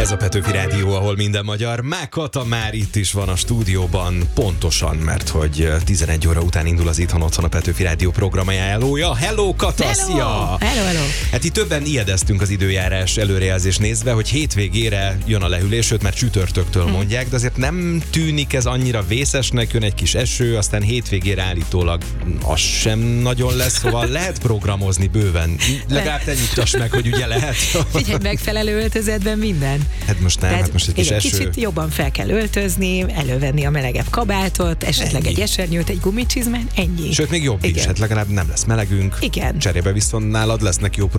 Ez a Petőfi Rádió, ahol minden magyar. Kata már itt is van a stúdióban, pontosan, mert hogy 11 óra után indul az Itthon Otthon a Petőfi Rádió programja. Hello Kata, hello. szia! Hello. Hát itt többen ijedeztünk az időjárás előrejelzés nézve, hogy hétvégére jön a lehűlés, sőt, mert csütörtöktől mondják, de azért nem tűnik ez annyira vészesnek, jön egy kis eső, aztán hétvégére állítólag az sem nagyon lesz, szóval lehet programozni bőven. Legalább te nyugtass meg, hogy ugye lehet. Figyelj, megfelelő öltözetben minden. Hát most nem, hát most egy kis eső. Kicsit jobban fel kell öltözni, elővenni a melegebb kabátot, esetleg Ennyi. egy esernyőt, egy gumicsizmát, ennyi. Sőt, még jobb is, hát legalább nem lesz melegünk. Igen. Cserébe viszont nálad lesznek jó